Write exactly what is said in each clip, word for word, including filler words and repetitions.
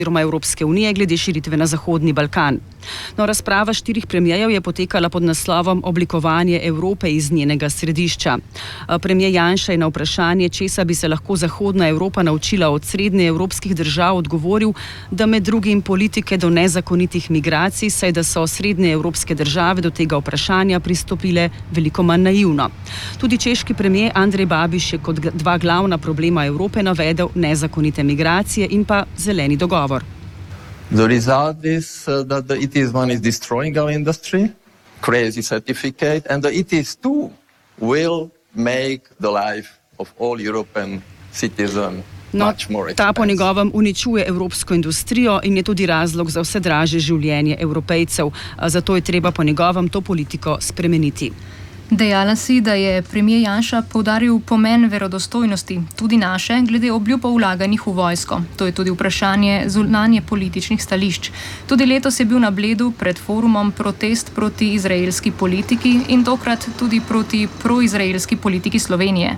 oziroma Evropske unije glede širitve na Zahodni Balkan. No, razprava štirih premijejev je potekala pod naslovom Oblikovanje Evrope iz njenega središča. Premijer Janša je na vprašanje, česa bi se lahko Zahodna Evropa naučila od srednje evropskih držav, odgovoril, da med drugim politike do nezakonitih migracij, saj da so srednje evropske države do tega vprašanja pristopile veliko manj naivno. Tudi češki premijer Andrej Babiš je kot dva glavna problema Evrope navedel nezakonite migracije in pa zeleni dogovor. The result is uh, that the E T S one is destroying our industry, crazy certificate, and the E T S two will make the life of all European citizens no, much more expensive. Ta po njegovem uničuje evropsko industrijo in je tudi razlog za vse draže življenje Evropejcev. Zato je treba po njegovem to politiko spremeniti. Dejala si, da je premijer Janša poudaril pomen verodostojnosti, tudi naše, glede obljub o vlaganjih v vojsko. To je tudi vprašanje zunanje političnih stališč. Tudi letos je bil na Bledu pred forumom protest proti izraelski politiki in tokrat tudi proti proizraelski politiki Slovenije.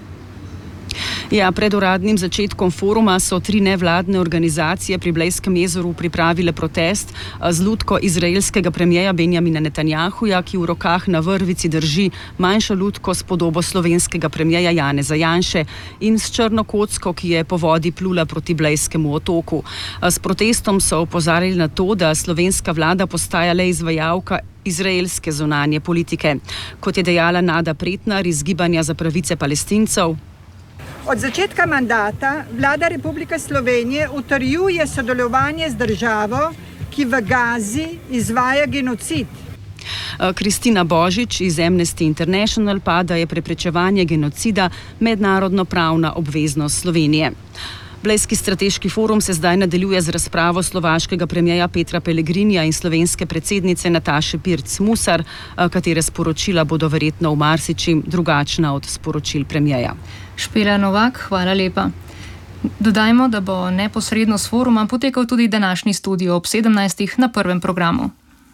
Ja, pred uradnim začetkom foruma so tri nevladne organizacije pri Blejskem jezeru pripravile protest z lutko izraelskega premijeja Benjamina Netanjahuja, ki v rokah na vrvici drži manjšo lutko s podobo slovenskega premijeja Janeza Janše in s črno kocko, ki je po vodi plula proti Blejskemu otoku. S protestom so opozarjali na to, da slovenska vlada postaja le izvajalka izraelske zunanje politike. Kot je dejala Nada Pretnar iz Gibanja za pravice Palestincev, od začetka mandata vlada Republike Slovenije utrjuje sodelovanje z državo, ki v Gazi izvaja genocid. Kristina Božič iz Amnesty International pa, da je preprečevanje genocida mednarodno pravna obveznost Slovenije. Blejski strateški forum se zdaj nadaljuje z razpravo slovaškega premijeja Petra Pellegrinija in slovenske predsednice Nataše Pirc Musar, katere sporočila bodo verjetno v marsičem drugačna od sporočil premijeja. Špela Novak, hvala lepa. Dodajmo, da bo neposredno s foruma potekal tudi današnji studio ob sedemnajstih na prvem programu.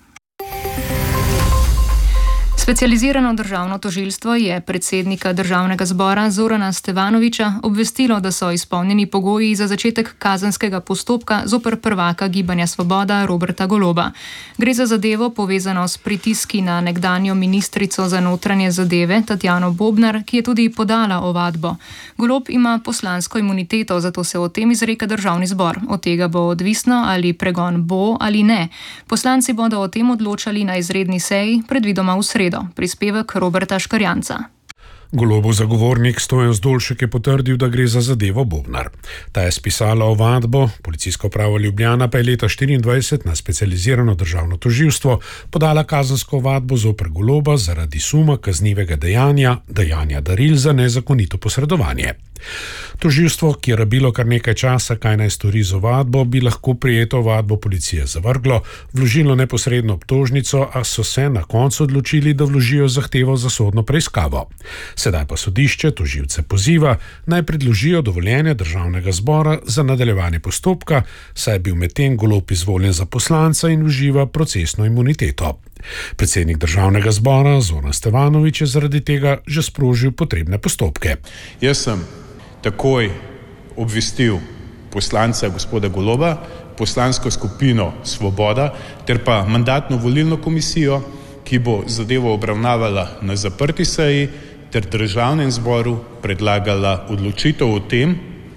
Specializirano državno tožilstvo je predsednika Državnega zbora Zorana Stevanovića obvestilo, da so izpolnjeni pogoji za začetek kazenskega postopka zoper prvaka Gibanja Svoboda Roberta Goloba. Gre za zadevo povezano s pritiski na nekdanjo ministrico za notranje zadeve Tatjano Bobnar, ki je tudi podala ovadbo. Golob ima poslansko imuniteto, zato se o tem izreka Državni zbor. Od tega bo odvisno, ali pregon bo ali ne. Poslanci bodo o tem odločali na izredni seji, predvidoma v sredo. Prispevek Roberta Škarjanca. Golobov zagovornik Stojan Zdolšek je potrdil, da gre za zadevo Bobnar. Ta je spisala ovadbo, policijska uprava Ljubljana pa je leta štiriindvajset na specializirano državno tožilstvo podala kazensko ovadbo zoper Goloba zaradi suma kaznivega dejanja, dejanja daril za nezakonito posredovanje. Tožilstvo, ki je rabilo kar nekaj časa, kaj naj stori z ovadbo, bi lahko prijeto ovadbo policije zavrglo, vložilo neposredno obtožnico, a so se na koncu odločili, da vložijo zahtevo za sodno preiskavo. Sedaj pa sodišče tožilce poziva, naj predložijo dovoljenje Državnega zbora za nadaljevanje postopka, saj je bil medtem Golob izvoljen za poslanca in uživa procesno imuniteto. Predsednik Državnega zbora Zoran Stevanović je zaradi tega že sprožil potrebne postopke. Jaz sem takoj obvestil poslanca gospoda Goloba, poslansko skupino Svoboda ter pa mandatno-volilno komisijo, ki bo zadevo obravnavala na zaprti seji ter Državnem zboru predlagala odločitev o tem,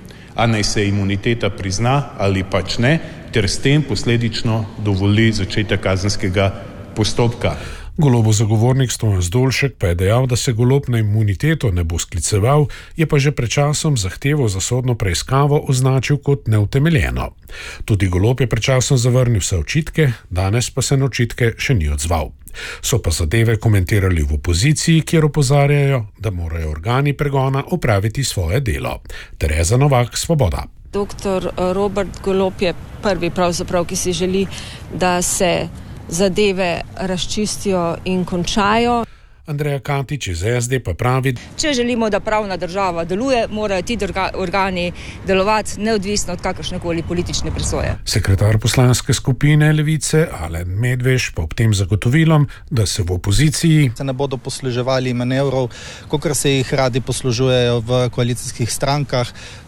a naj se imuniteta prizna ali pač ne, ter s tem posledično dovoli začetek kazenskega postopka. Golobov zagovornik Stojan Zdolšek pa je dejal, da se Golob na imuniteto ne bo skliceval, je pa že pred časom zahtevo za sodno preiskavo označil kot neutemeljeno. Tudi Golob je pred časom zavrnil vse očitke, danes pa se na očitke še ni odzval. So pa zadeve komentirali v opoziciji, kjer opozarjajo, da morajo organi pregona opraviti svoje delo. Tereza Novak, Svoboda. Doktor Robert Golob je prvi pravzaprav, ki si želi, da se zadeve razčistijo in končajo. Andreja Katič iz S D pa pravi: Če želimo, da pravna država deluje, morajo ti organi delovati neodvisno od kakršnekoli politične presoje. Sekretar poslanske skupine Levice Alen Medveš pa ob tem zagotovilom, da se v opoziciji se ne bodo posluževali manevrov, kakor se jih radi poslužujejo v koalicijskih strankah,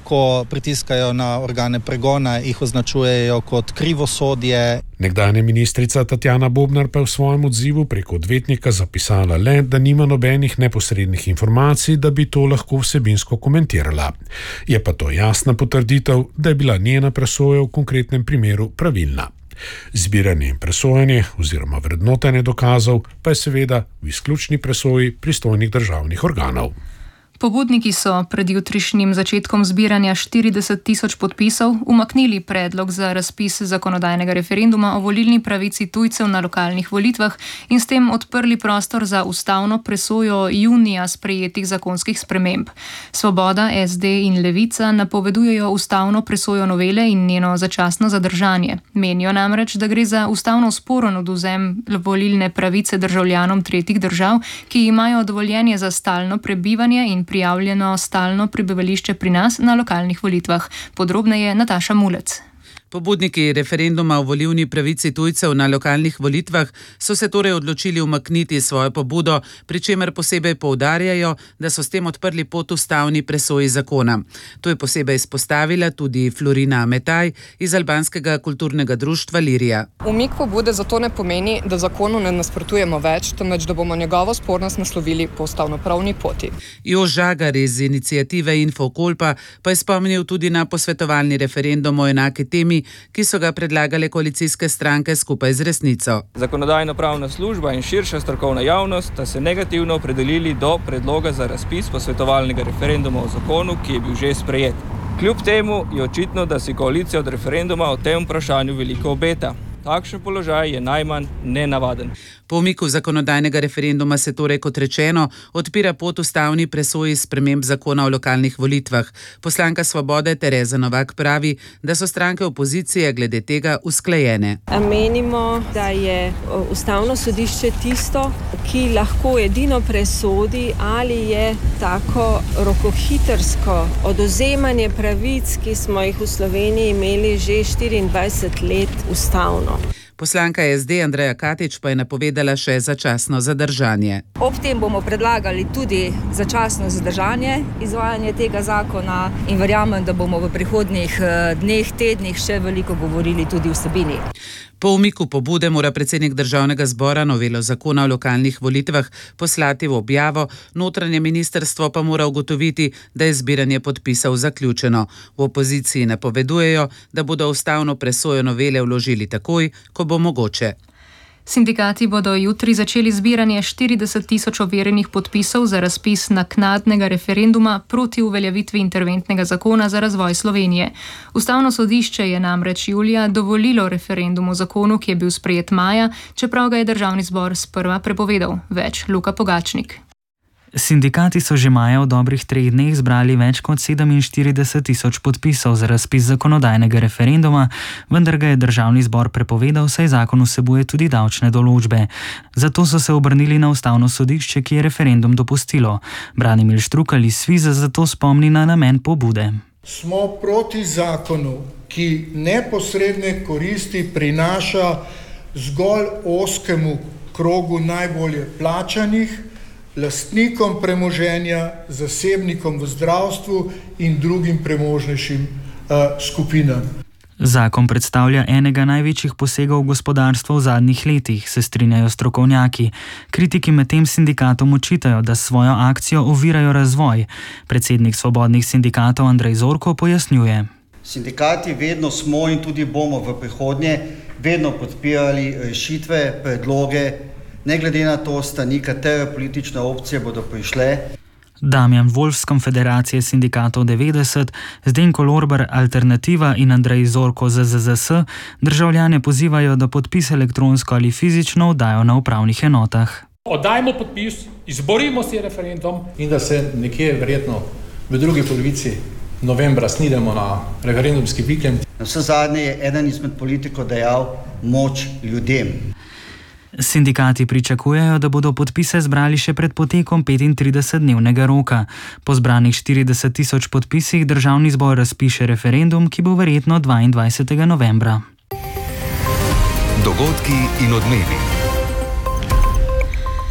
ko pritiskajo na organe pregona, jih označujejo kot krivosodje. Nekdanja ministrica Tatjana Bobnar pa je v svojem odzivu preko odvetnika zapisala le, da nima nobenih neposrednih informacij, da bi to lahko vsebinsko komentirala. Je pa to jasna potrditev, da je bila njena presoja v konkretnem primeru pravilna. Zbiranje in presojanje oziroma vrednotenje dokazov pa je seveda v izključni presoji pristojnih državnih organov. Pobudniki so pred jutrišnjim začetkom zbiranja štirideset tisoč podpisov umaknili predlog za razpis zakonodajnega referenduma o volilni pravici tujcev na lokalnih volitvah in s tem odprli prostor za ustavno presojo junija sprejetih zakonskih sprememb. Svoboda, es de in Levica napovedujejo ustavno presojo novele in njeno začasno zadržanje. Menijo namreč, da gre za ustavno sporen odvzem volilne pravice državljanom tretjih držav, ki imajo dovoljenje za stalno prebivanje in prijavljeno stalno prebivališče pri nas na lokalnih volitvah. Podrobneje Nataša Mulec. Pobudniki referenduma o volilni pravici tujcev na lokalnih volitvah so se torej odločili umakniti svojo pobudo, pri čemer posebej poudarjajo, da so s tem odprli pot ustavni presoji zakona. To je posebej izpostavila tudi Florina Metaj iz albanskega kulturnega društva Lirija. Umik pobude zato ne pomeni, da zakonu ne nasprotujemo več, temveč da bomo njegovo spornost naslovili po ustavnopravni poti. Jož Žagar iz iniciative Infokolpa pa je spomnil tudi na posvetovalni referendum o enaki temi, ki so ga predlagale koalicijske stranke skupaj z Resnico. Zakonodajno-pravna služba in širša strokovna javnost sta se negativno opredelili do predloga za razpis posvetovalnega referenduma o zakonu, ki je bil že sprejet. Kljub temu je očitno, da si koalicija od referenduma o tem vprašanju veliko obeta. Takšen položaj je najmanj nenavaden. Po umiku zakonodajnega referenduma se torej, kot rečeno, odpira pot ustavni presoji sprememb zakona o lokalnih volitvah. Poslanka Svobode Tereza Novak pravi, da so stranke opozicije glede tega usklajene. Menimo, da je ustavno sodišče tisto, ki lahko edino presodi, ali je tako rokohitrsko odvzemanje pravic, ki smo jih v Sloveniji imeli že štiriindvajset let, ustavno. Poslanka es de Andreja Katič pa je napovedala še začasno zadržanje. Ob tem bomo predlagali tudi začasno zadržanje izvajanja tega zakona in verjamem, da bomo v prihodnjih dneh, tednih še veliko govorili tudi o vsebini. Po umiku pobude mora predsednik državnega zbora novelo zakona o lokalnih volitvah poslati v objavo, notranje ministrstvo pa mora ugotoviti, da je zbiranje podpisov zaključeno. V opoziciji napovedujejo, da bodo ustavno presojo novele vložili takoj, ko bo mogoče. Sindikati bodo jutri začeli zbiranje štirideset tisoč overjenih podpisov za razpis naknadnega referenduma proti uveljavitvi interventnega zakona za razvoj Slovenije. Ustavno sodišče je namreč julija dovolilo referendum o zakonu, ki je bil sprejet maja, čeprav ga je državni zbor sprva prepovedal. Več Luka Pogačnik. Sindikati so že maja v dobrih treh dneh zbrali več kot sedeminštirideset tisoč podpisov za razpis zakonodajnega referenduma, vendar ga je državni zbor prepovedal, saj zakon vsebuje tudi davčne določbe. Zato so se obrnili na ustavno sodišče, ki je referendum dopustilo. Branimir Štrukelj iz Sviza zato spomni na namen pobude. Smo proti zakonu, ki neposredne koristi prinaša zgolj ozkemu krogu najbolje plačanih, lastnikom premoženja, zasebnikom v zdravstvu in drugim premožnejšim uh, skupinam. Zakon predstavlja enega največjih posegov v gospodarstvo v zadnjih letih, se strinjajo strokovnjaki. Kritiki medtem sindikatom očitajo, da s svojo akcijo ovirajo razvoj. Predsednik svobodnih sindikatov Andrej Zorko pojasnjuje. Sindikati vedno smo in tudi bomo v prihodnje vedno podpirali rešitve, predloge, ne glede na to strani, katere politične opcije bodo prišle. Damjan Wolf z Konfederacije sindikatov devetdeset, Zdenko Lorber Alternativa in Andrej Zorko z zet zet es državljane pozivajo, da podpis elektronsko ali fizično oddajo na upravnih enotah. Oddajmo podpis, izborimo si referendum in da se nekje verjetno v drugi polovici novembra snidemo na referendumski vikend. Na vse zadnje je eden izmed politikov dejal moč ljudem. Sindikati pričakujejo, da bodo podpise zbrali še pred potekom petintridesetdnevnega roka. Po zbranih štirideset tisoč podpisih državni zbor razpiše referendum, ki bo verjetno dvaindvajsetega novembra. Dogodki in odmevi.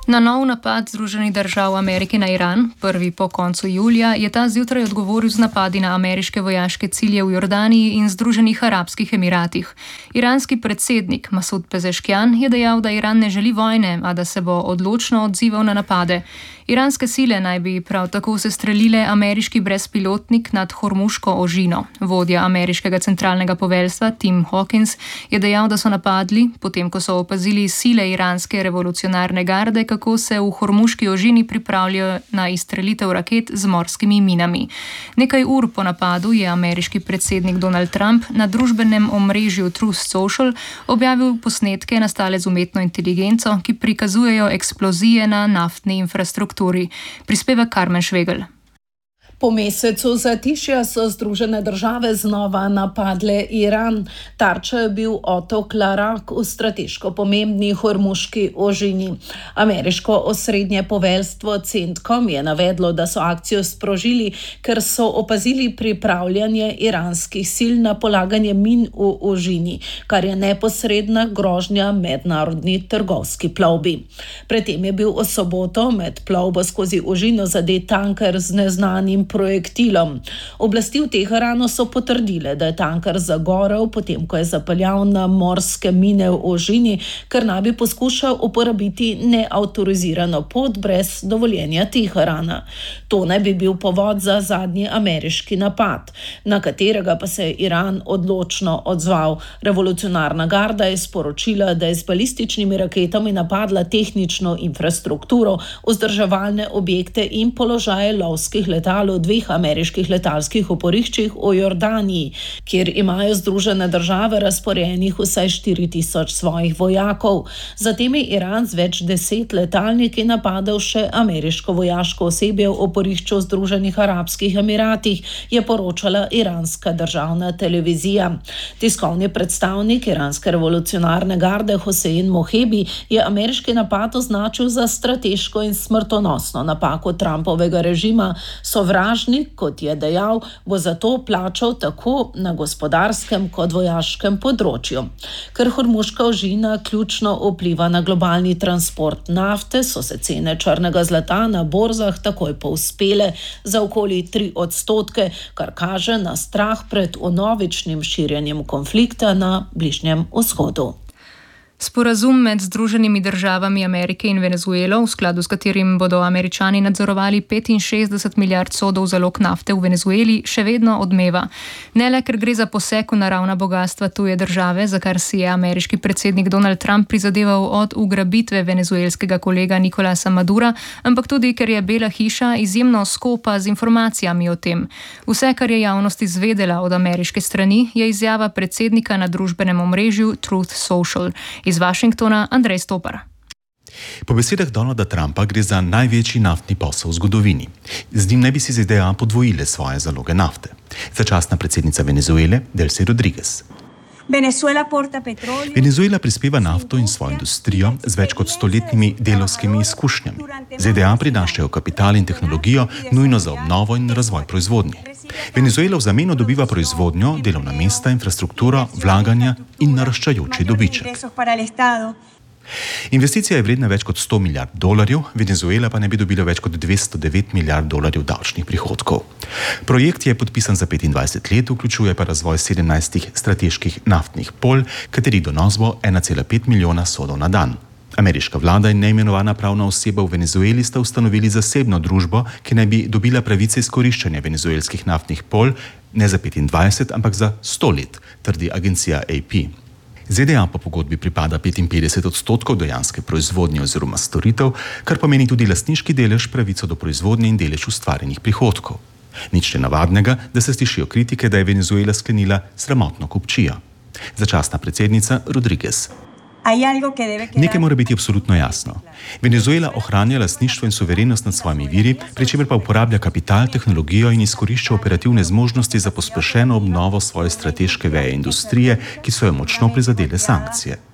Na nov napad Združenih držav Amerike na Iran, prvi po koncu julija, je ta zjutraj odgovoril z napadi na ameriške vojaške cilje v Jordaniji in Združenih arabskih emiratih. Iranski predsednik Masud Pezeškian je dejal, da Iran ne želi vojne, a da se bo odločno odzival na napade. Iranske sile naj bi prav tako sestrelile ameriški brezpilotnik nad Hormuško ožino. Vodja ameriškega centralnega poveljstva Tim Hawkins je dejal, da so napadli, potem ko so opazili sile iranske revolucionarne garde, kako se v Hormuški ožini pripravljajo na izstrelitev raket z morskimi minami. Nekaj ur po napadu je ameriški predsednik Donald Trump na družbenem omrežju Truth Social objavil posnetke nastale z umetno inteligenco, ki prikazujejo eksplozije na naftni infrastrukturi. Prispeva Karmen Švegel. Po mesecu zatišja so Združene države znova napadle Iran. Tarča je bil otok Larak v strateško pomembni Hormuški ožini. Ameriško osrednje poveljstvo CENTCOM je navedlo, da so akcijo sprožili, ker so opazili pripravljanje iranskih sil na polaganje min v ožini, kar je neposredna grožnja mednarodni trgovski plovbi. Predtem je bil v soboto med plovbo skozi ožino zadet tanker z neznanim projektilom. Oblasti v Teheranu so potrdile, da je tanker zagorel, potem ko je zapeljal na morske mine v ožini, ker naj bi poskušal uporabiti neautorizirano pot brez dovoljenja Teherana. To naj bi bil povod za zadnji ameriški napad, na katerega pa se je Iran odločno odzval. Revolucionarna garda je sporočila, da je z balističnimi raketami napadla tehnično infrastrukturo, vzdrževalne objekte in položaje lovskih letal v dveh ameriških letalskih oporiščih v Jordaniji, kjer imajo Združene države razporejenih vsaj štiri tisoč svojih vojakov. Zatem je Iran z več deset letalniki napadel še ameriško vojaško osebje v oporišču v Združenih arabskih emiratih, je poročala iranska državna televizija. Tiskovni predstavnik iranske revolucionarne garde Hossein Mohebi je ameriški napad označil za strateško in smrtonosno napako Trumpovega režima. Sovražnik, kot je dejal, bo zato plačal tako na gospodarskem kot vojaškem področju. Ker Hormuška ožina ključno vpliva na globalni transport nafte, so se cene črnega zlata na borzah takoj povzpele za okoli tri odstotke, kar kaže na strah pred vnovičnim širjenjem konflikta na Bližnjem vzhodu. Sporazum med Združenimi državami Amerike in Venezuelo, v skladu s katerim bodo Američani nadzorovali petinšestdeset milijard sodov zalog nafte v Venezueli, še vedno odmeva. Ne le, ker gre za poseg v naravna bogastva tuje države, za kar si je ameriški predsednik Donald Trump prizadeval od ugrabitve venezuelskega kolega Nicolasa Madura, ampak tudi, ker je Bela hiša izjemno skopa z informacijami o tem. Vse, kar je javnost izvedela od ameriške strani, je izjava predsednika na družbenem omrežju Truth Social. Iz Washingtona Andrej Stopar. Po besedah Donalda Trumpa gre za največji naftni posel v zgodovini. Z njim naj bi si Z D A podvojile svoje zaloge nafte. Začasna predsednica Venezuele Delcy Rodriguez. Venezuela prispeva nafto in svojo industrijo z več kot stoletnimi delovskimi izkušnjami. Z D A prinašajo kapital in tehnologijo nujno za obnovo in razvoj proizvodnje. Venezuela v zameno dobiva proizvodnjo, delovna mesta, infrastrukturo, vlaganja in naraščajoči dobiček. Investicija je vredna več kot sto milijard dolarjev, Venezuela pa ne bi dobila več kot dvesto devet milijard dolarjev davčnih prihodkov. Projekt je podpisan za petindvajset let, vključuje pa razvoj sedemnajstih strateških naftnih polj, katerih donos bo ena cela pet milijona sodov na dan. Ameriška vlada in neimenovana pravna oseba v Venezueli sta ustanovili zasebno družbo, ki naj bi dobila pravice izkoriščanja venezuelskih naftnih polj ne za petindvajset, ampak za sto let, trdi agencija A P. Z D A po pogodbi pripada petinpetdeset odstotkov dejanske proizvodnje oziroma storitev, kar pomeni tudi lastniški delež, pravico do proizvodnje in delež ustvarjenih prihodkov. Nič nenavadnega, da se slišijo kritike, da je Venezuela sklenila sramotno kupčijo. Začasna predsednica Rodriguez. Nekaj mora biti absolutno jasno. Venezuela ohranja lastništvo in suverenost nad svojimi viri, pri čemer pa uporablja kapital, tehnologijo in izkorišča operativne zmožnosti za pospešeno obnovo svoje strateške veje industrije, ki so jo močno prizadele sankcije.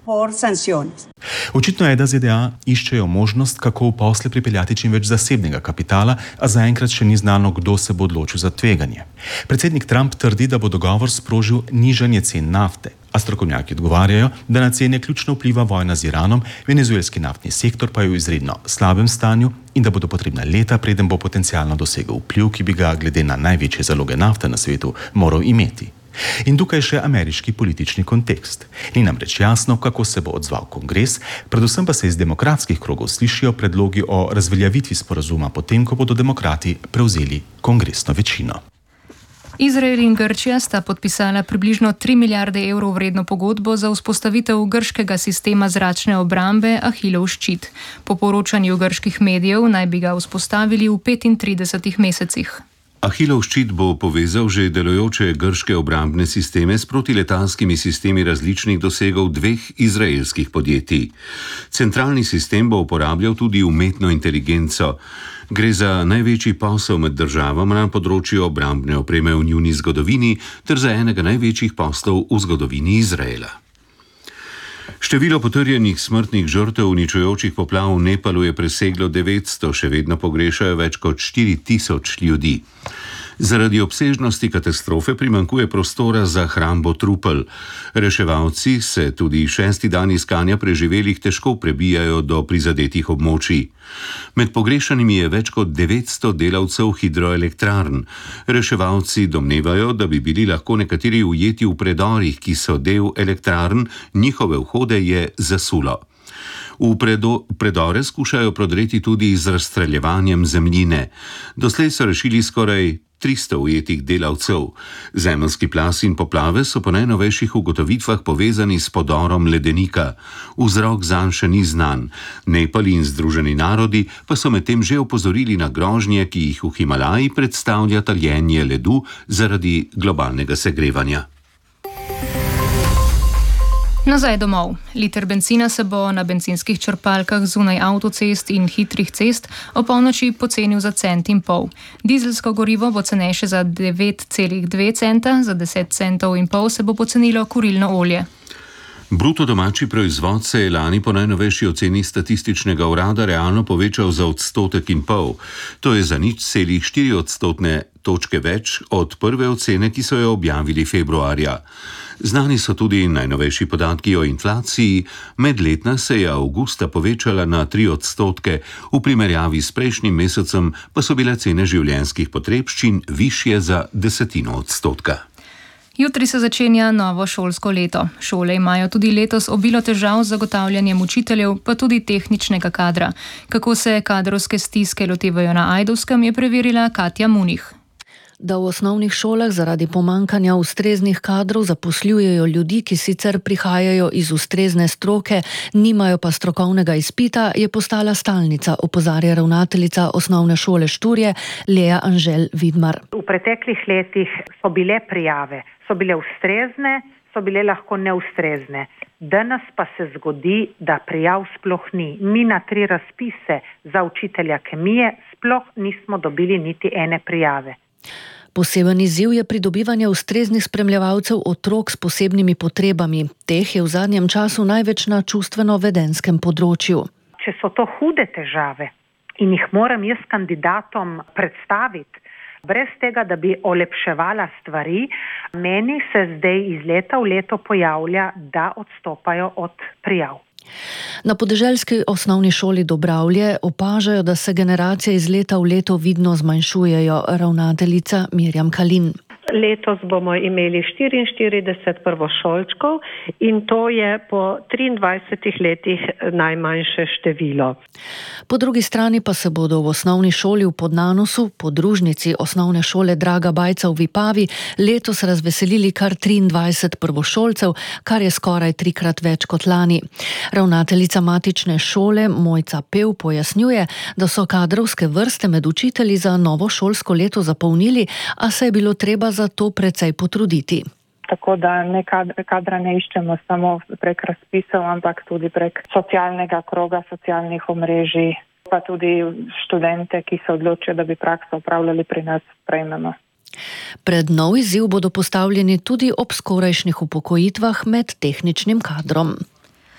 por sanciones. Očitno je, da Z D A iščejo možnost, kako v posle pripeljati čim več zasebnega kapitala, a zaenkrat še ni znano, kdo se bo odločil za tveganje. Predsednik Trump trdi, da bo dogovor sprožil nižanje cen nafte, a strokovnjaki odgovarjajo, da na cene ključno vpliva vojna z Iranom, venezuelski naftni sektor pa je v izredno slabem stanju in da bodo potrebna leta, preden bo potencialno dosegel vpliv, ki bi ga glede na največje zaloge nafte na svetu moral imeti. In tukaj še ameriški politični kontekst. Ni namreč jasno, kako se bo odzval kongres, predvsem pa se iz demokratskih krogov slišijo predlogi o razveljavitvi sporazuma, potem ko bodo demokrati prevzeli kongresno večino. Izrael in Grčija sta podpisala približno tri milijarde evrov vredno pogodbo za vzpostavitev grškega sistema zračne obrambe Ahilov ščit. Po poročanju grških medijev naj bi ga vzpostavili v petintridesetih mesecih. Ahilov ščit bo povezal že delujoče grške obrambne sisteme s protiletalskimi sistemi različnih dosegov dveh izraelskih podjetij. Centralni sistem bo uporabljal tudi umetno inteligenco. Gre za največji posel med državama na področju obrambne opreme v njuni zgodovini ter za enega največjih poslov v zgodovini Izraela. Število potrjenih smrtnih žrtev uničujočih poplav v Nepalu je preseglo devetsto, še vedno pogrešajo več kot štiri tisoč ljudi. Zaradi obsežnosti katastrofe primanjkuje prostora za hrambo trupel. Reševalci se tudi šesti dan iskanja preživelih težko prebijajo do prizadetih območij. Med pogrešanimi je več kot devetsto delavcev hidroelektrarn. Reševalci domnevajo, da bi bili lahko nekateri ujeti v predorih, ki so del elektrarn, njihove vhode je zasulo. V predo, predore skušajo prodreti tudi z razstreljevanjem zemljine. Doslej so rešili skoraj tristo ujetih delavcev. Zemeljski plaz in poplave so po najnovejših ugotovitvah povezani s podorom ledenika. Vzrok zanj še ni znan. Nepal in Združeni narodi pa so medtem že opozorili na grožnje, ki jih v Himalaji predstavlja taljenje ledu zaradi globalnega segrevanja. Nazaj domov. Liter bencina se bo na bencinskih črpalkah zunaj avtocest in hitrih cest opolnoči pocenil za cent in pol. Dizelsko gorivo bo cenejše za devet celih dve centa, za deset centov in pol se bo pocenilo kurilno olje. Bruto domači proizvod se je lani po najnovejši oceni statističnega urada realno povečal za odstotek in pol. To je za nič celih štiri odstotne točke več od prve ocene, ki so jo objavili februarja. Znani so tudi najnovejši podatki o inflaciji. Medletna se je avgusta povečala na tri odstotke, v primerjavi s prejšnjim mesecem pa so bile cene življenjskih potrebščin višje za desetino odstotka. Jutri se začenja novo šolsko leto. Šole imajo tudi letos obilo težav z zagotavljanjem učiteljev, pa tudi tehničnega kadra. Kako se kadrovske stiske lotevajo na Ajdovskem, je preverila Katja Munih. Da v osnovnih šolah zaradi pomankanja ustreznih kadrov zaposlujejo ljudi, ki sicer prihajajo iz ustrezne stroke, nimajo pa strokovnega izpita, je postala stalnica, opozarja ravnateljica osnovne šole Šturje Lea Anžel Vidmar. V preteklih letih so bile prijave, so bile ustrezne, so bile lahko neustrezne. Danes pa se zgodi, da prijav sploh ni. Mi na tri razpise za učitelja kemije sploh nismo dobili niti ene prijave. Poseben izziv je pridobivanje ustreznih spremljevalcev otrok s posebnimi potrebami. Teh je v zadnjem času največ na čustveno-vedenskem področju. Če so to hude težave in jih moram jaz kandidatom predstaviti, brez tega, da bi olepševala stvari, meni se zdaj iz leta v leto pojavlja, da odstopajo od prijav. Na podeželski osnovni šoli Dobravlje opažajo, da se generacije iz leta v leto vidno zmanjšujejo, ravnateljica Mirjam Kalin. Letos bomo imeli štiriinštirideset prvošolčkov in to je po triindvajsetih letih najmanjše število. Po drugi strani pa se bodo v osnovni šoli v Podnanosu, podružnici osnovne šole Draga Bajca v Vipavi, letos razveselili kar triindvajset prvošolcev, kar je skoraj trikrat več kot lani. Ravnateljica matične šole Mojca Pev pojasnjuje, da so kadrovske vrste med učitelji za novo šolsko leto zapolnili, a se je bilo treba za to precej potruditi. Tako da ne kadra, kadra ne iščemo samo prek razpisov, ampak tudi prek socialnega kroga, socialnih omrežij, pa tudi študente, ki se odločijo, da bi prakso opravljali pri nas, prejmemo. Pred nov izziv bodo postavljeni tudi ob skorajšnjih upokojitvah med tehničnim kadrom.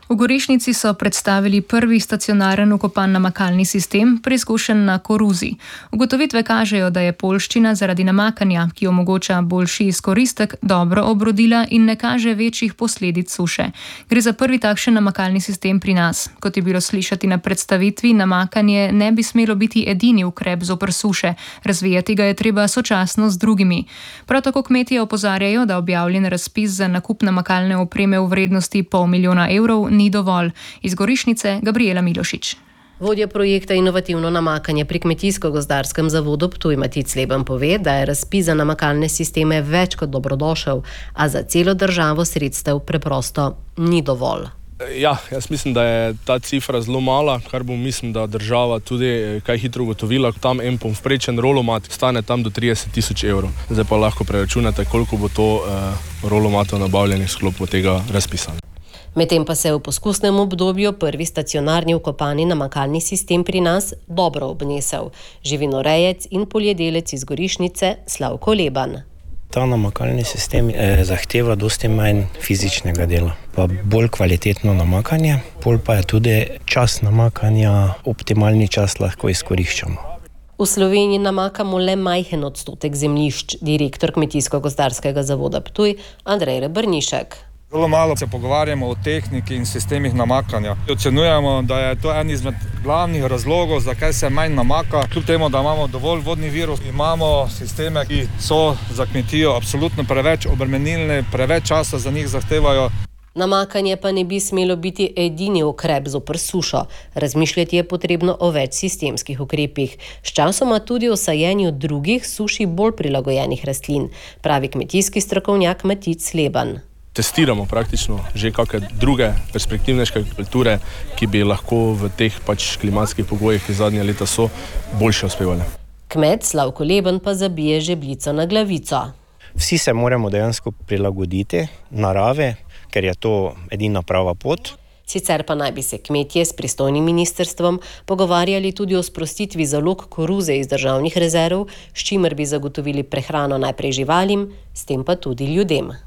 V Gorišnici so predstavili prvi stacionaren ukopan namakalni sistem, preizkušen na koruzi. Ugotovitve kažejo, da je poljščina zaradi namakanja, ki omogoča boljši izkoristek, dobro obrodila in ne kaže večjih posledic suše. Gre za prvi takšen namakalni sistem pri nas. Kot je bilo slišati na predstavitvi, namakanje ne bi smelo biti edini ukrep zoper suše. Razvijati ga je treba sočasno z drugimi. Prav tako kmetje opozarjajo, da objavljen razpis za nakup namakalne opreme v vrednosti pol milijona evrov ni dovolj. Iz Gorišnice Gabriela Milošič. Vodja projekta Inovativno namakanje pri Kmetijsko-gozdarskem zavodu Ptuj Matic Leban pove, da je razpis za namakalne sisteme več kot dobrodošel, a za celo državo sredstev preprosto ni dovolj. Ja, jaz mislim, da je ta cifra zelo mala, kar bo mislim, da država tudi kaj hitro ugotovila. Tam en povprečen rolomat stane tam do trideset tisoč evrov. Zdaj pa lahko preračunate, koliko bo to eh, rolomatov nabavljenih v sklopu tega razpisa. Medtem pa se je v poskusnem obdobju prvi stacionarni vkopani namakalni sistem pri nas dobro obnesel. Živinorejec in poljedelec iz Gorišnice Slavko Leban. Ta namakalni sistem eh, zahteva dosti manj fizičnega dela, pa bolj kvalitetno namakanje, pol pa je tudi čas namakanja, optimalni čas lahko izkoriščamo. V Sloveniji namakamo le majhen odstotek zemljišč, direktor Kmetijsko-gozdarskega zavoda Ptuj Andrej Rebrnišek. Zelo malo se pogovarjamo o tehniki in sistemih namakanja. Ocenjujemo, da je to en izmed glavnih razlogov, zakaj se manj namaka. Kljub temu, da imamo dovolj vodnih virov, imamo sisteme, ki so za kmetijo absolutno preveč obremenilni, preveč časa za njih zahtevajo. Namakanje pa ne bi smelo biti edini ukrep zoper sušo. Razmišljati je potrebno o več sistemskih ukrepih. Sčasoma tudi o sajenju drugih suši bolj prilagojenih rastlin, pravi kmetijski strokovnjak Matic Leban. Testiramo praktično že kakšne druge perspektivnejše kulture, ki bi lahko v teh pač klimatskih pogojih, ki zadnje leta so, boljše uspevali. Kmet Slavko Leban pa zabije žebljico na glavico. Vsi se moramo dejansko prilagoditi narave, ker je to edina prava pot. Sicer pa naj bi se kmetje s pristojnim ministrstvom pogovarjali tudi o sprostitvi zalog koruze iz državnih rezerv, s čimer bi zagotovili prehrano najprej živalim, s tem pa tudi ljudem.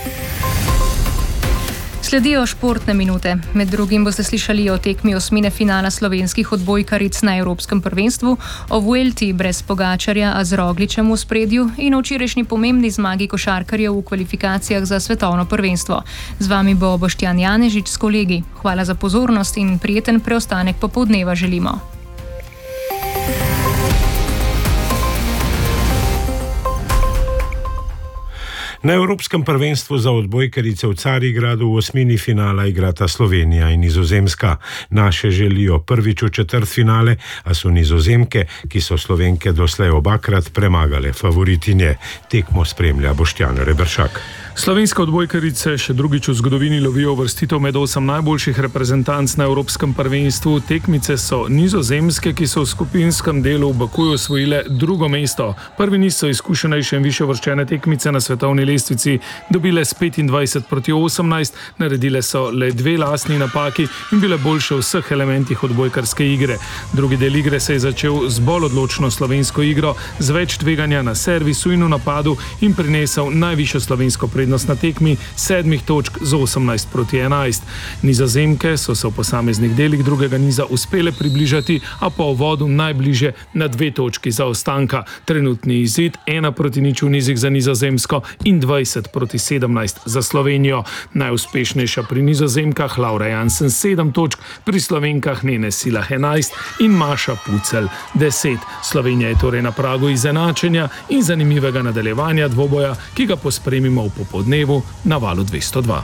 Sledijo športne minute. Med drugim boste slišali o tekmi osmine finala slovenskih odbojkaric na Evropskem prvenstvu, o Vuelti brez Pogačarja, a z Rogličem v spredju in o včerajšnji pomembni zmagi košarkarjev v kvalifikacijah za svetovno prvenstvo. Z vami bo Boštjan Janežič s kolegi. Hvala za pozornost in prijeten preostanek popoldneva želimo. Na Evropskem prvenstvu za odbojkarice v Carigradu v osmini finala igrata Slovenija in Nizozemska. Naše želijo prvič v četrtfinale, a so Nizozemke, ki so Slovenke doslej obakrat premagale favoritinje. Tekmo spremlja Boštjan Reberšak. Slovenske odbojkarice še drugič v zgodovini lovijo uvrstitev med osem najboljših reprezentanc na Evropskem prvenstvu. Tekmice so Nizozemske, ki so v skupinskem delu v Bakuju osvojile drugo mesto. Prvi niz so izkušenejše in višje uvrščene tekmice na svetovni lestvici dobile s petindvajset proti osemnajst, naredile so le dve lastni napaki in bile boljše v vseh elementih odbojkarske igre. Drugi del igre se je začel z bolj odločno slovensko igro, z več tveganja na servisu in v napadu in prinesel najvišjo slovensko prednost na tekmi sedmih točk z osemnajst proti enajst. Nizozemke so se v posameznih delih drugega niza uspele približati, a po uvodu najbliže na dve točki zaostanka. Trenutni izid ena proti nič v nizih za Nizozemsko in dvajset proti sedemnajst za Slovenijo. Najuspešnejša pri Nizozemkah Laura Jansen sedem točk, pri Slovenkah Nene Silah enajst in Maša Pucelj deset. Slovenija je torej na pragu izenačenja in zanimivega nadaljevanja dvoboja, ki ga pospremimo v podnevu na valu dvesto dva.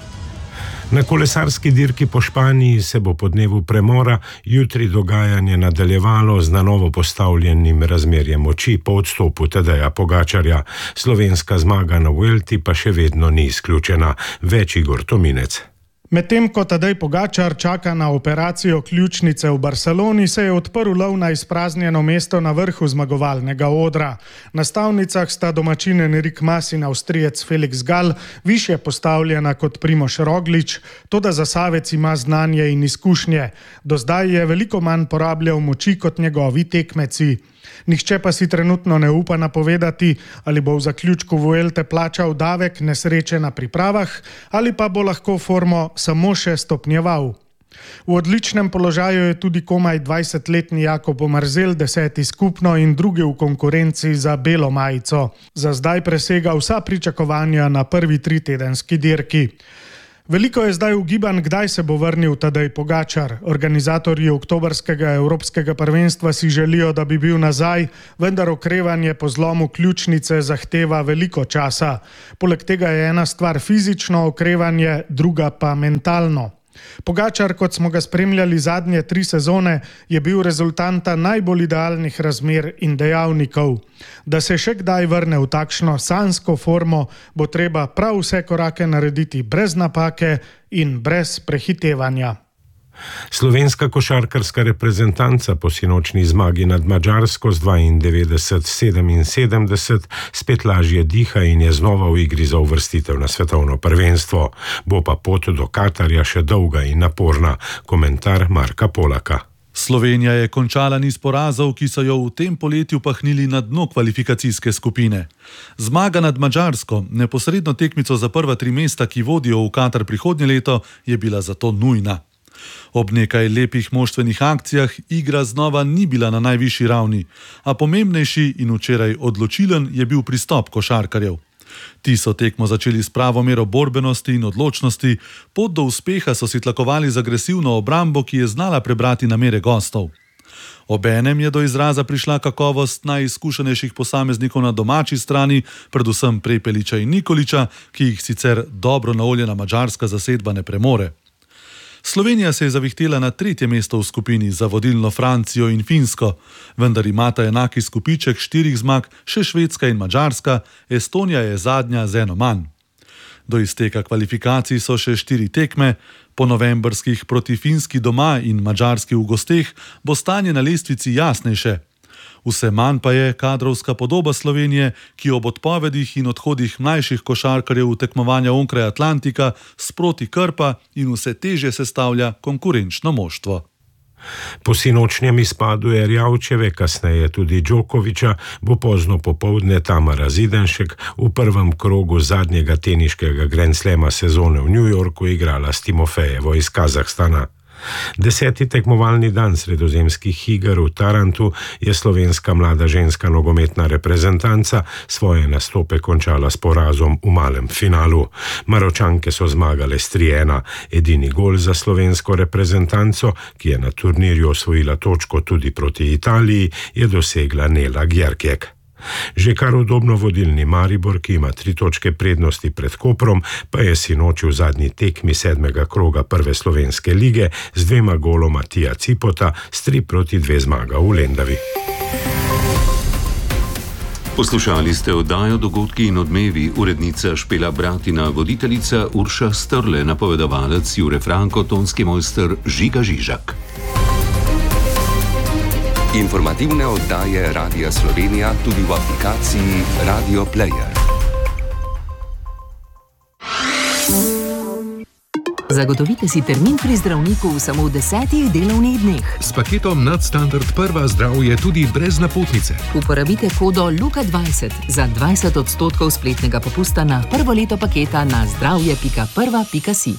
Na kolesarski dirki po Španiji se bo po dnevu premora jutri dogajanje nadaljevalo z na novo postavljenim razmerjem moči po odstopu Tadeja Pogačarja. Slovenska zmaga na Vuelti pa še vedno ni izključena. Več Igor Tominec. Medtem ko Tadej Pogačar čaka na operacijo ključnice v Barceloni, se je odprl lov na izpraznjeno mesto na vrhu zmagovalnega odra. Na stavnicah sta domačin Enric Mas in Avstrijec Felix Gall, višje postavljena kot Primož Roglič, toda Zasavec ima znanje in izkušnje. Do zdaj je veliko manj porabljal moči kot njegovi tekmeci. Nihče pa si trenutno ne upa napovedati, ali bo v zaključku Vuelte plačal davek nesreče na pripravah ali pa bo lahko formo samo še stopnjeval. V odličnem položaju je tudi komaj dvajsetletni Jakob Omerzel, deseti skupno in drugi v konkurenci za belo majico. Za zdaj presega vsa pričakovanja na prvi tritedenski dirki. Veliko je zdaj ugibanj, kdaj se bo vrnil Tadej Pogačar. Organizatorji oktobrskega evropskega prvenstva si želijo, da bi bil nazaj, vendar okrevanje po zlomu ključnice zahteva veliko časa. Poleg tega je ena stvar fizično okrevanje, druga pa mentalno. Pogačar, kot smo ga spremljali zadnje tri sezone, je bil rezultanta najbolj idealnih razmer in dejavnikov. Da se še kdaj vrne v takšno sanjsko formo, bo treba prav vse korake narediti brez napake in brez prehitevanja. Slovenska košarkarska reprezentanca po sinočni zmagi nad Madžarsko z dvaindevetdeset sedeminsedemdeset spet lažje diha in je znova v igri za uvrstitev na svetovno prvenstvo. Bo pa pot do Katarja še dolga in naporna. Komentar Marka Polaka. Slovenija je končala niz porazov, ki so jo v tem poletju pahnili na dno kvalifikacijske skupine. Zmaga nad Madžarsko, neposredno tekmico za prva tri mesta, ki vodijo v Katar prihodnje leto, je bila zato nujna. Ob nekaj lepih moštvenih akcijah igra znova ni bila na najvišji ravni, a pomembnejši in včeraj odločilen je bil pristop košarkarjev. Ti so tekmo začeli s pravo mero borbenosti in odločnosti, pot do uspeha so si tlakovali z agresivno obrambo, ki je znala prebrati namere gostov. Obenem je do izraza prišla kakovost najizkušenejših posameznikov na domači strani, predvsem Prepeliča in Nikoliča, ki jih sicer dobro naoljena madžarska zasedba ne premore. Slovenija se je zavihtela na tretje mesto v skupini za vodilno Francijo in Finsko, vendar imata enaki skupiček štirih zmag še Švedska in Madžarska, Estonija je zadnja z eno manj. Do izteka kvalifikacij so še štiri tekme, po novembrskih proti Finski doma in Madžarski v gosteh bo stanje na lestvici jasnejše. Vse manj pa je kadrovska podoba Slovenije, ki ob odpovedih in odhodih mlajših košarkarjev v tekmovanja onkraj Atlantika sproti krpa in vse težje sestavlja konkurenčno moštvo. Po sinočnjem izpadu Erjavčeve, kasneje tudi Djokoviča, bo pozno popoldne Tamara Zidanšek v prvem krogu zadnjega teniškega Grand Slama sezone v New Yorku igrala s Timofejevo iz Kazahstana. Deseti tekmovalni dan sredozemskih iger v Tarantu je slovenska mlada ženska nogometna reprezentanca svoje nastope končala s porazom v malem finalu. Maročanke so zmagale s tri ena. Edini gol za slovensko reprezentanco, ki je na turnirju osvojila točko tudi proti Italiji, je dosegla Nela Gjerkek. Že kar udobno vodilni Maribor, ki ima tri točke prednosti pred Koprom, pa je sinoči v zadnji tekmi sedmega kroga prve slovenske lige z dvema goloma Tija Cipota s tri proti dve zmaga v Lendavi. Poslušali ste oddajo Dogodki in odmevi, urednica Špela Bratina, voditeljica Urša Strle, napovedovalec Jure Franko, tonski mojster Žiga Žižak. Informativne oddaje Radia Slovenija tudi v aplikaciji Radio Player. Zagotovite si termin pri zdravniku v samo desetih delovnih dneh. S paketom Nadstandard Prva zdravje tudi brez napotnice. Uporabite kodo Luka dvajset za dvajset odstotkov spletnega popusta na prvo leto paketa na zdravje pika prva pika si.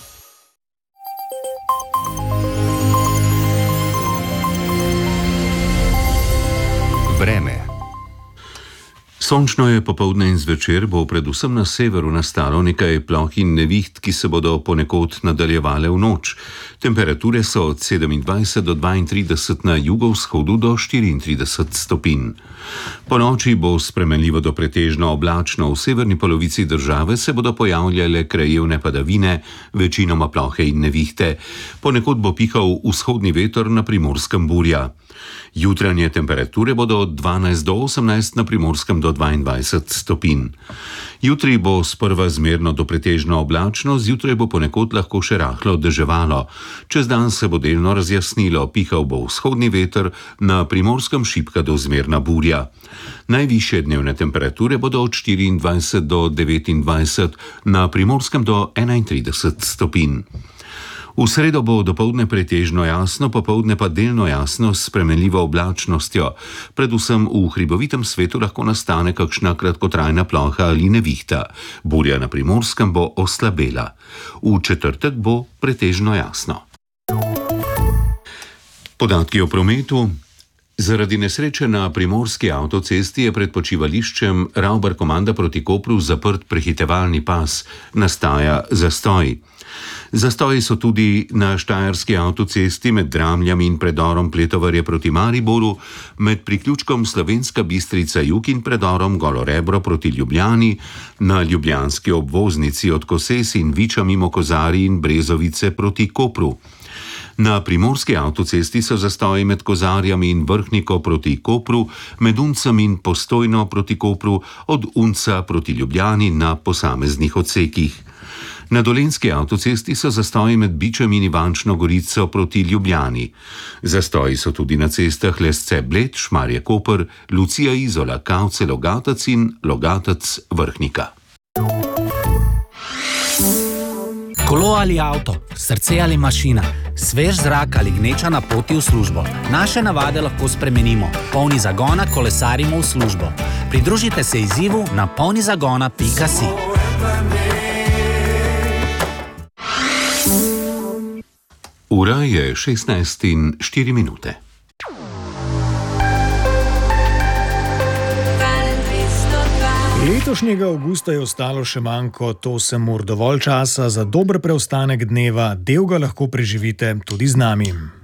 Vreme. Sončno je popoldne in zvečer, bo predvsem na severu nastalo nekaj ploh in neviht, ki se bodo ponekod nadaljevale v noč. Temperature so od sedemindvajset do dvaintrideset na jugovzhodu do štiriintrideset stopinj. Po noči bo spremenljivo do pretežno oblačno, v severni polovici države se bodo pojavljale krajevne padavine, večinoma plohe in nevihte. Ponekod bo pihal vzhodni veter, na Primorskem burja. Jutranje temperature bodo od dvanajst do osemnajst, na Primorskem do dvaindvajset stopinj. Jutri bo sprva zmerno do pretežno oblačno, zjutraj bo ponekod lahko še rahlo deževalo. Čez dan se bo delno razjasnilo, pihal bo vzhodni veter, na Primorskem šibka do zmerna burja. Najvišje dnevne temperature bodo od štiriindvajset do devetindvajset, na Primorskem do enaintrideset stopinj. V sredo bo dopoldne pretežno jasno, popoldne pa delno jasno s spremenljivo oblačnostjo. Predvsem v hribovitem svetu lahko nastane kakšna kratkotrajna ploha ali nevihta. Burja na Primorskem bo oslabela. V četrtek bo pretežno jasno. Podatki o prometu. Zaradi nesreče na primorski avtocesti je pred počivališčem Ravbar Komanda proti Kopru zaprt prehitevalni pas. Nastaja zastoj. Zastoji so tudi na štajerski avtocesti med Dramljami in predorom Pletovarje proti Mariboru, med priključkom Slovenska Bistrica jug in predorom Golorebro proti Ljubljani, na ljubljanski obvoznici od Koses in Viča mimo Kozarij in Brezovice proti Kopru. Na primorski avtocesti so zastoji med Kozarjami in Vrhniko proti Kopru, med Uncem in Postojno proti Kopru, od Unca proti Ljubljani na posameznih odsekih. Na Dolenjski avtocesti so zastoji med Bičem in Ivančno Gorico proti Ljubljani. Zastoji so tudi na cestah Lesce Bled, Šmarje Koper, Lucija Izola, Kavce Logatec in Logatec Vrhnika. Kolo ali avto, srce ali mašina, svež zrak ali gneča na poti v službo. Naše navade lahko spremenimo. Polni zagona kolesarimo v službo. Pridružite se izzivu na polnizagona pika si. Ura je šestnajst in štiri minute. Letošnjega avgusta je ostalo še manj kot osem ur, dovolj časa za dober preostanek dneva, del ga lahko preživite tudi z nami.